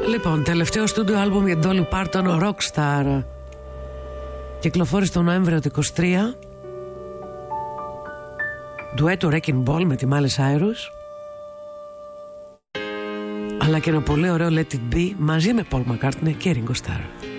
Λοιπόν, τελευταίο στούντιο άλμπουμ για Dolly Parton, Rockstar. Κυκλοφόρησε τον Νοέμβριο του 23. Ντουέτο Wrecking Ball με τη Miley Cyrus. Αλλά και ένα πολύ ωραίο Let It Be μαζί με Paul McCartney και Ringo Starr.